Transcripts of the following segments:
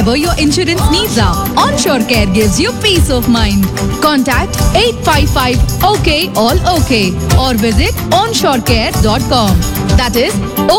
whatever your insurance needs are. Onshore Care gives you peace of mind. Contact 855-OK All OK or visit onshorecare.com. That is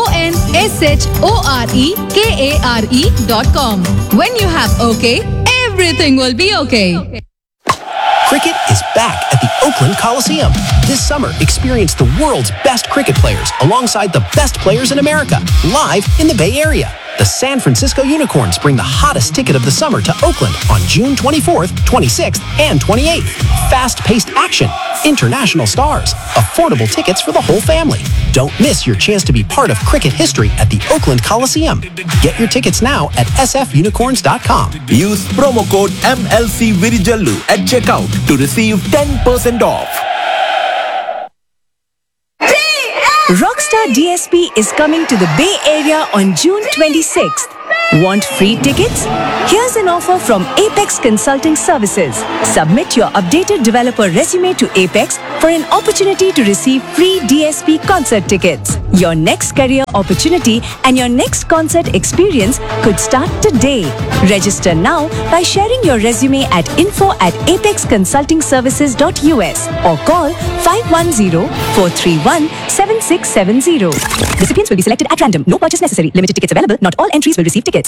ONSHOREKARE.com. When you have OK, everything will be okay. Cricket is back at the Oakland Coliseum. This summer, experience the world's best cricket players alongside the best players in America, live in the Bay Area. The San Francisco Unicorns bring the hottest ticket of the summer to Oakland on June 24th, 26th, and 28th. Fast-paced action, international stars, affordable tickets for the whole family. Don't miss your chance to be part of cricket history at the Oakland Coliseum. Get your tickets now at sfunicorns.com. Use promo code MLC Virijallu at checkout to receive 10% off. Rockstar DSP is coming to the Bay Area on June 26th. Want free tickets? Here's an offer from Apex Consulting Services. Submit your updated developer resume to Apex for an opportunity to receive free DSP concert tickets. Your next career opportunity and your next concert experience could start today. Register now by sharing your resume at info@apexconsultingservices.us or call 510-431-7670. Recipients will be selected at random. No purchase necessary. Limited tickets available. Not all entries will receive tickets.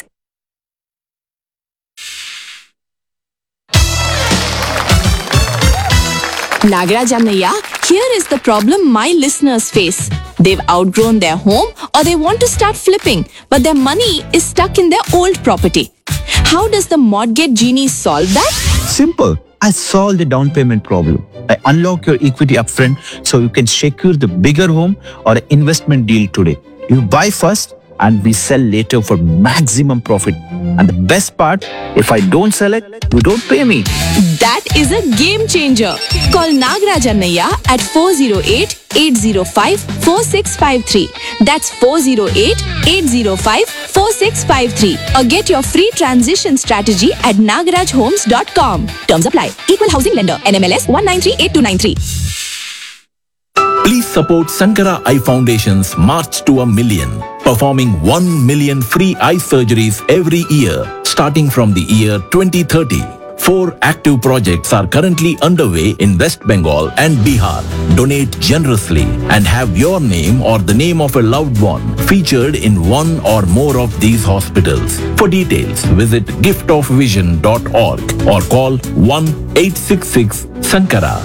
Nagaraj Annaiya, here is the problem my listeners face. They've outgrown their home or they want to start flipping, but their money is stuck in their old property. How does the Mortgage Genie solve that? Simple. I solve the down payment problem. I unlock your equity upfront so you can secure the bigger home or an investment deal today. You buy first and we sell later for maximum profit. And the best part, if I don't sell it, you don't pay me. That is a game changer. Call Nagaraj Annaiya at 408-805-4653. That's 408-805-4653. Or get your free transition strategy at nagarajhomes.com. Terms apply. Equal housing lender. NMLS 1938293. Please support Sankara Eye Foundation's March to a Million, performing 1 million free eye surgeries every year, starting from the year 2030. 4 active projects are currently underway in West Bengal and Bihar. Donate generously and have your name or the name of a loved one featured in one or more of these hospitals. For details, visit giftofvision.org or call 1-866-SANKARA.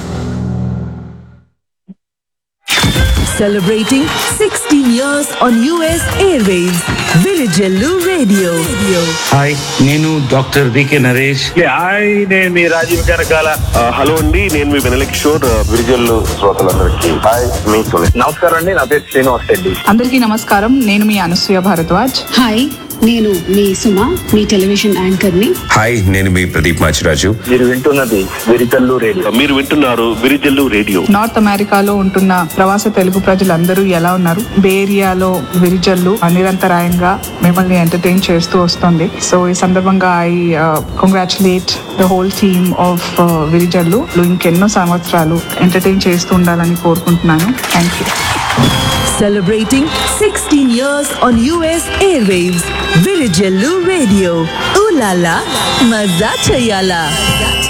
Celebrating 16 years on US Airwaves. Virijallu Radio. Hi నేను doctor VK Naresh. Hi నేను మీ Rajiv Kanakala. Hello అండి నేను మీ వెనలకిషోర్. విరిజల్లు శ్రోతలందరికీ hi మీ సునీల్. నమస్కారం అండి నా పేరు శ్రీనివాస్ రెడ్డి. అందరికీ నమస్కారం నేను మీ అనసూయ భారద్వాజ్. హాయ్ నేను మీ సుమ మీ టెలివిజన్ యాంకర్ ని. హాయ్ నేను మీ ప్రదీప్ మాచిరాజు. మీరు వింటున్నది విరిజల్లు రేడియో. మీరు వింటున్నారు విరిజల్లు రేడియో. నార్త్ అమెరికాలో ఉంటున్న ప్రవాస తెలుగు ప్రజలందరూ ఎలా ఉన్నారు? బే ఏరియాలో విరిజల్లు నిరంతరాయంగా మిమ్మల్ని ఎంటర్టైన్ చేస్తూ వస్తుంది. సో ఈ సందర్భంగా I congratulate the whole team of Virijallu. ఇంకెన్నో సంవత్సరాలు ఎంటర్టైన్ చేస్తూ ఉండాలని కోరుకుంటున్నాను. Thank you. Celebrating 16 years on US Airwaves. Virijallu Radio. Ooh la la, maza chayala.